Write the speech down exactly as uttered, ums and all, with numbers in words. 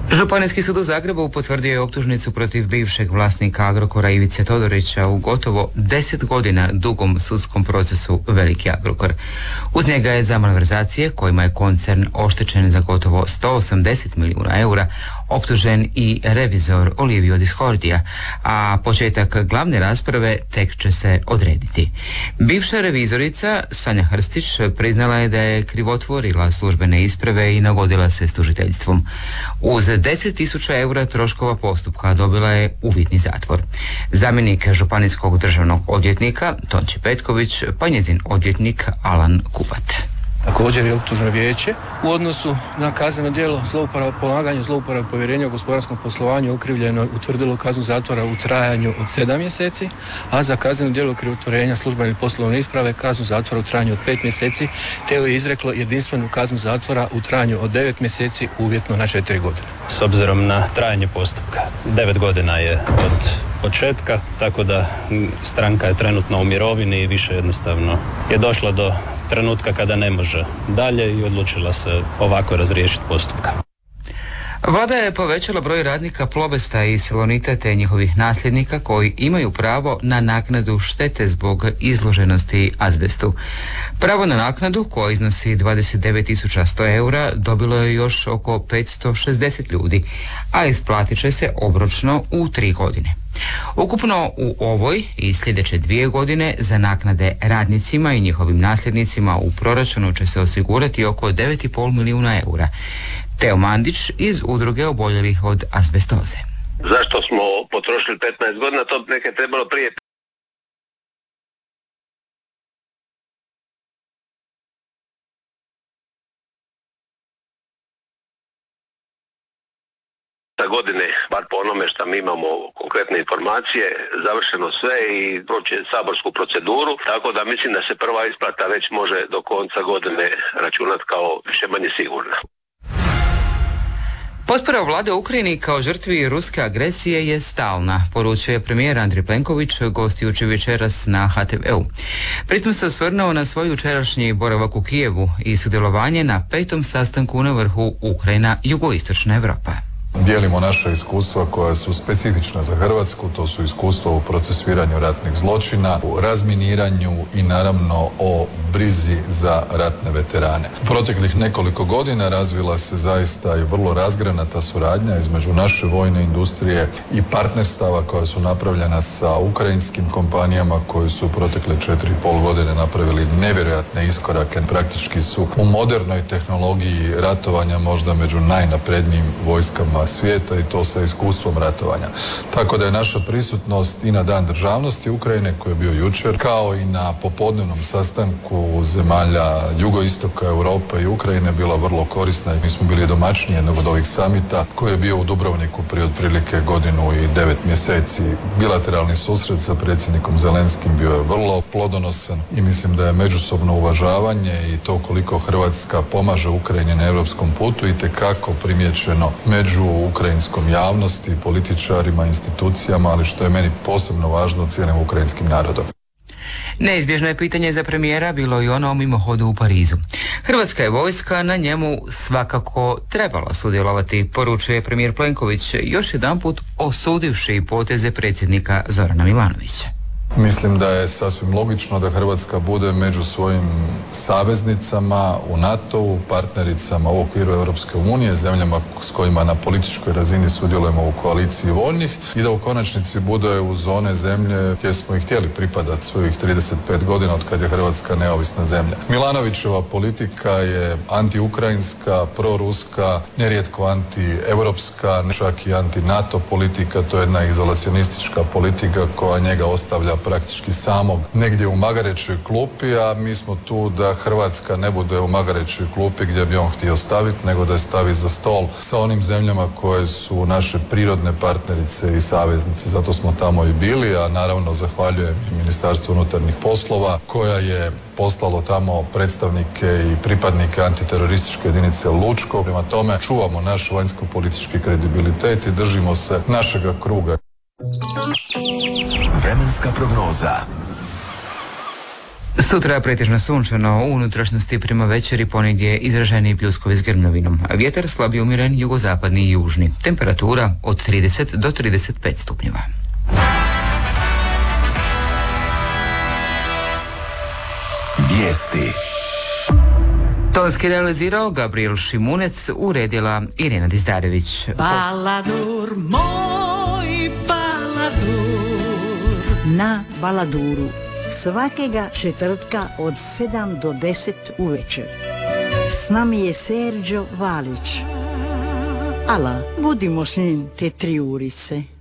Županijski sud u Zagrebu potvrdio je optužnicu protiv bivšeg vlasnika Agrokora Ivice Todorića u gotovo deset godina dugom sudskom procesu Veliki Agrokor. Uz njega je za malverzacije kojima je koncern oštećen za gotovo sto osamdeset milijuna eura optužen i revizor Olivio Discordia, a početak glavne rasprave tek će se odrediti. Bivša revizorica Sanja Hrstić priznala je da je krivotvorila službene isprave i nagodila se s tužiteljstvom. Uz deset tisuća eura troškova postupka dobila je uvjetni zatvor. Zamjenik županijskog državnog odvjetnika Tonči Petković pa njezin odvjetnik Alan Kupat. Također je optužno vijeće u odnosu na kazneno djelo zlouporaba polaganja zlouporabe povjerenja u gospodarskom poslovanju okrivljeno utvrdilo kaznu zatvora u trajanju od sedam mjeseci, a za kazneno djelo krivotvorenja službene poslovne isprave kaznu zatvora u trajanju od pet mjeseci, te je izreklo jedinstvenu kaznu zatvora u trajanju od devet mjeseci uvjetno na četiri godine. S obzirom na trajanje postupka, devet godina je od početka, tako da stranka je trenutno u mirovini i više jednostavno je došla do trenutka kada ne može dalje i odlučila se ovako razriješiti postupka. Vlada je povećala broj radnika Plobesta i Salonita te njihovih nasljednika koji imaju pravo na naknadu štete zbog izloženosti azbestu. Pravo na naknadu, koja iznosi dvadeset devet tisuća sto eura, dobilo je još oko petsto šezdeset ljudi, a isplatit će se obročno u tri godine. Ukupno u ovoj i sljedeće dvije godine za naknade radnicima i njihovim nasljednicima u proračunu će se osigurati oko devet i pol milijuna eura. Teo Mandić iz udruge oboljelih od azbestoze. Zašto smo potrošili petnaest godina, to neke trebalo prije godine, bar po onome što mi imamo konkretne informacije, završeno sve i proći saborsku proceduru, tako da mislim da se prva isplata već može do konca godine računati kao više manje sigurna. Potpora vlade Ukrajini kao žrtvi ruske agresije je stalna, poručuje premijer Andrej Plenković gostujući večeras na ha te ve u. Pritom se osvrnuo na svoj jučerašnji boravak u Kijevu i sudjelovanje na petom sastanku na vrhu Ukrajina-Jugoistočna Europa. Dijelimo naša iskustva koja su specifična za Hrvatsku, to su iskustva u procesuiranju ratnih zločina, u razminiranju i naravno o brizi za ratne veterane. U proteklih nekoliko godina razvila se zaista i vrlo razgranata suradnja između naše vojne industrije i partnerstava koja su napravljena sa ukrajinskim kompanijama koji su u protekle četiri i pol godine napravili nevjerojatne iskorake. Praktički su u modernoj tehnologiji ratovanja možda među najnaprednijim vojskama svijeta i to sa iskustvom ratovanja. Tako da je naša prisutnost i na Dan državnosti Ukrajine koji je bio jučer, kao i na popodnevnom sastanku zemalja jugoistoka Europe i Ukrajine bila vrlo korisna i mi smo bili domaćini jednog od ovih samita koji je bio u Dubrovniku prije otprilike godinu i devet mjeseci. Bilateralni susret sa predsjednikom Zelenskim bio je vrlo plodonosan i mislim da je međusobno uvažavanje i to koliko Hrvatska pomaže Ukrajini na europskom putu itekako primijećeno među ukrajinskom javnosti, političarima, institucijama, ali što je meni posebno važno, cijelim ukrajinskim narodom. Neizbježno je pitanje za premijera bilo i ono o mimohodu u Parizu. Hrvatska je vojska na njemu svakako trebala sudjelovati, poručuje premijer Plenković, još jedanput osudivši poteze predsjednika Zorana Milanovića. Mislim da je sasvim logično da Hrvatska bude među svojim saveznicama u NATO-u, partnericama u okviru Europske unije, zemljama s kojima na političkoj razini sudjelujemo u koaliciji voljnih i da u konačnici bude uz one zemlje gdje smo i htjeli pripadati svojih trideset pet godina od kad je Hrvatska neovisna zemlja. Milanovićeva politika je anti-ukrajinska, proruska, nerijetko anti-europska, čak i anti-NATO politika, to je jedna izolacionistička politika koja njega ostavlja praktički samog negdje u magarećoj klupi, a mi smo tu da Hrvatska ne bude u magarećoj klupi gdje bi on htio staviti, nego da je stavi za stol sa onim zemljama koje su naše prirodne partnerice i saveznice. Zato smo tamo i bili, a naravno zahvaljujem i Ministarstvu unutarnjih poslova koja je poslalo tamo predstavnike i pripadnike antiterorističke jedinice Lučko. Prema tome čuvamo naš vanjsko-politički kredibilitet i držimo se našega kruga. Vremenska prognoza. Sutra pretežno sunčano, u unutrašnjosti prema večeri ponegdje izraženi pljuskovi s grmljavinom. Vjetar slabije umiren, jugozapadni i južni. Temperatura od trideset do trideset pet stupnjeva. Vijesti. Tonski realizirao Gabriel Šimunec, uredila Irena Dizdarević. Baladur, moj Baladur. Na Baladuru svakega četvrtka od sedam do deset uvečer. S nami je Serđo Valić. Ala, budimo s njim te tri urice.